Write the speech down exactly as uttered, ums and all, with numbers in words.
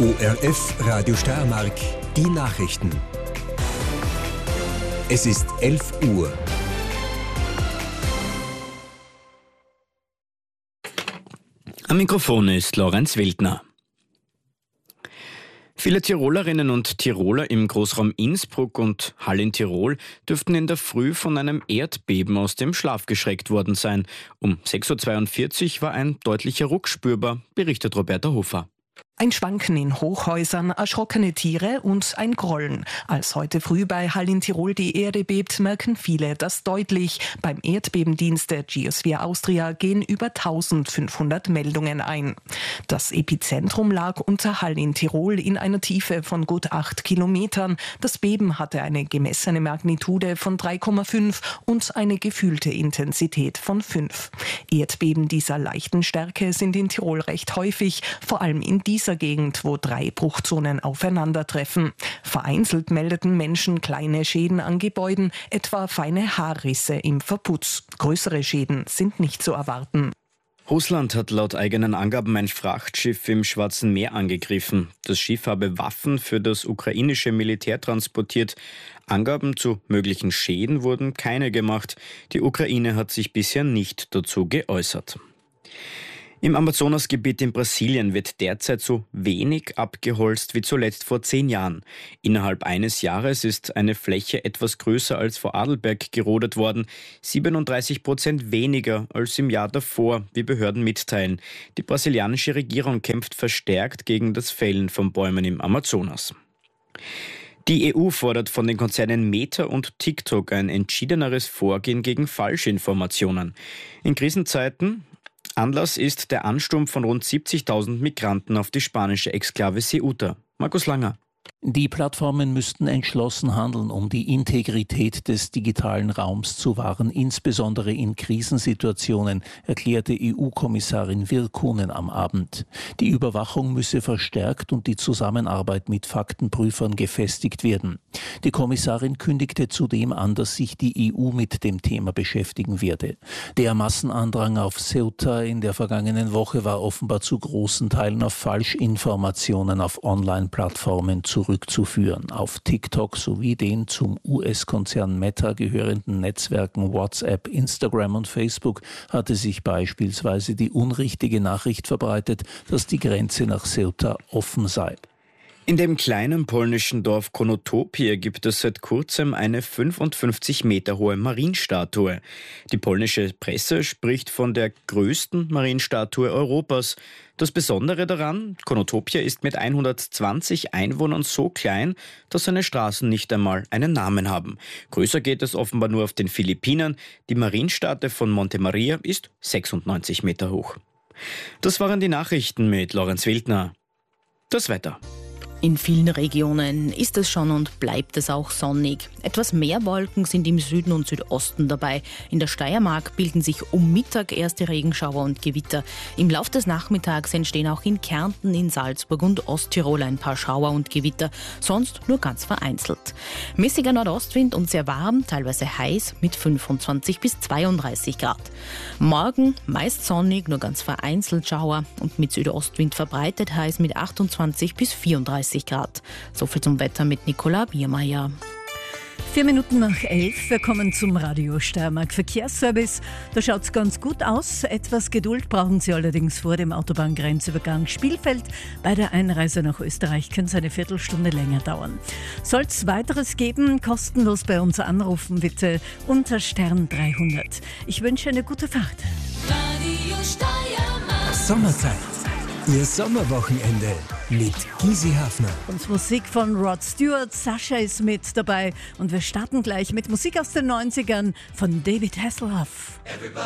O R F Radio Steiermark, die Nachrichten. Es ist elf Uhr. Am Mikrofon ist Lorenz Wildner. Viele Tirolerinnen und Tiroler im Großraum Innsbruck und Hall in Tirol dürften in der Früh von einem Erdbeben aus dem Schlaf geschreckt worden sein. Um sechs Uhr zweiundvierzig war ein deutlicher Ruck spürbar, berichtet Roberta Hofer. Ein Schwanken in Hochhäusern, erschrockene Tiere und ein Grollen. Als heute früh bei Hall in Tirol die Erde bebt, merken viele das deutlich. Beim Erdbebendienst der Geosphere Austria gehen über eintausendfünfhundert Meldungen ein. Das Epizentrum lag unter Hall in Tirol in einer Tiefe von gut acht Kilometern. Das Beben hatte eine gemessene Magnitude von drei Komma fünf und eine gefühlte Intensität von fünf. Erdbeben dieser leichten Stärke sind in Tirol recht häufig, vor allem in dieser Gegend, wo drei Bruchzonen aufeinandertreffen. Vereinzelt meldeten Menschen kleine Schäden an Gebäuden, etwa feine Haarrisse im Verputz. Größere Schäden sind nicht zu erwarten. Russland hat laut eigenen Angaben ein Frachtschiff im Schwarzen Meer angegriffen. Das Schiff habe Waffen für das ukrainische Militär transportiert. Angaben zu möglichen Schäden wurden keine gemacht. Die Ukraine hat sich bisher nicht dazu geäußert. Im Amazonasgebiet in Brasilien wird derzeit so wenig abgeholzt wie zuletzt vor zehn Jahren. Innerhalb eines Jahres ist eine Fläche etwas größer als vor Adelberg gerodet worden, siebenunddreißig Prozent weniger als im Jahr davor, wie Behörden mitteilen. Die brasilianische Regierung kämpft verstärkt gegen das Fällen von Bäumen im Amazonas. Die E U fordert von den Konzernen Meta und TikTok ein entschiedeneres Vorgehen gegen Falschinformationen. In Krisenzeiten Anlass ist der Ansturm von rund siebzigtausend Migranten auf die spanische Exklave Ceuta. Markus Langer. Die Plattformen müssten entschlossen handeln, um die Integrität des digitalen Raums zu wahren, insbesondere in Krisensituationen, erklärte E U-Kommissarin Virkkunen am Abend. Die Überwachung müsse verstärkt und die Zusammenarbeit mit Faktenprüfern gefestigt werden. Die Kommissarin kündigte zudem an, dass sich die E U mit dem Thema beschäftigen werde. Der Massenandrang auf Ceuta in der vergangenen Woche war offenbar zu großen Teilen auf Falschinformationen auf Online-Plattformen zurückzuführen. Auf TikTok sowie den zum U S-Konzern Meta gehörenden Netzwerken WhatsApp, Instagram und Facebook hatte sich beispielsweise die unrichtige Nachricht verbreitet, dass die Grenze nach Ceuta offen sei. In dem kleinen polnischen Dorf Konotopie gibt es seit kurzem eine fünfundfünfzig Meter hohe Marienstatue. Die polnische Presse spricht von der größten Marienstatue Europas. Das Besondere daran, Konotopie ist mit hundertzwanzig Einwohnern so klein, dass seine Straßen nicht einmal einen Namen haben. Größer geht es offenbar nur auf den Philippinen. Die Marienstatue von Monte Maria ist sechsundneunzig Meter hoch. Das waren die Nachrichten mit Lorenz Wildner. Das Wetter. In vielen Regionen ist es schon und bleibt es auch sonnig. Etwas mehr Wolken sind im Süden und Südosten dabei. In der Steiermark bilden sich um Mittag erste Regenschauer und Gewitter. Im Lauf des Nachmittags entstehen auch in Kärnten, in Salzburg und Osttirol ein paar Schauer und Gewitter, sonst nur ganz vereinzelt. Mäßiger Nordostwind und sehr warm, teilweise heiß mit fünfundzwanzig bis zweiunddreißig Grad. Morgen meist sonnig, nur ganz vereinzelt Schauer und mit Südostwind verbreitet heiß mit achtundzwanzig bis vierunddreißig Grad. So viel zum Wetter mit Nicola Biermeier. Vier Minuten nach elf, wir kommen zum Radio Steiermark Verkehrsservice. Da schaut es ganz gut aus. Etwas Geduld brauchen Sie allerdings vor dem Autobahngrenzübergang Spielfeld. Bei der Einreise nach Österreich kann es eine Viertelstunde länger dauern. Soll es weiteres geben, kostenlos bei uns anrufen, bitte unter Stern dreihundert. Ich wünsche eine gute Fahrt. Radio Steiermark. Sommerzeit. Ihr Sommerwochenende mit Gysi Hafner. Und Musik von Rod Stewart, Sascha ist mit dabei und wir starten gleich mit Musik aus den neunzigern von David Hasselhoff.